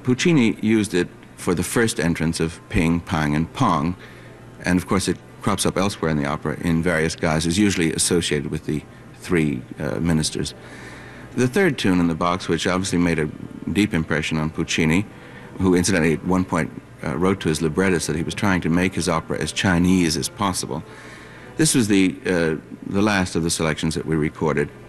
Puccini used it for the first entrance of Ping, Pang, and Pong, and of course it crops up elsewhere in the opera in various guises, usually associated with the three ministers. The third tune in the box, which obviously made a deep impression on Puccini, who incidentally at one point wrote to his librettist that he was trying to make his opera as Chinese as possible. This was the last of the selections that we recorded.